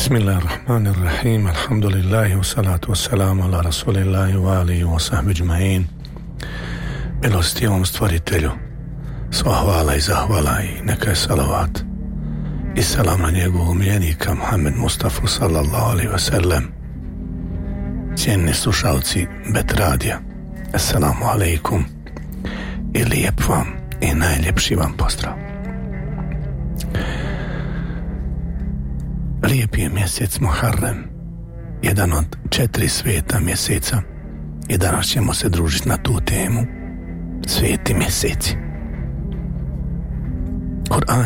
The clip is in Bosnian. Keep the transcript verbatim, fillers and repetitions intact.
Bismillahirrahmanirrahim. Alhamdulillahi wa salatu wa salamu ala rasulillahi wa alihi wa sahbihi ajma'in. Milostivom stvoritelju sva hvala i zahvala i neka je salavat i salam na njegovog miljenika Muhammed Mustafa sallallahu alaihi wa sallam. Cijenni slušalci Bet Radija, assalamu alaikum i lijep vam i najljepši vam pozdrav. Lijep je mjesec Muharrem, jedan od četiri sveta mjeseca, i danas ćemo se družiti na tu temu, sveti mjeseci. Kur'an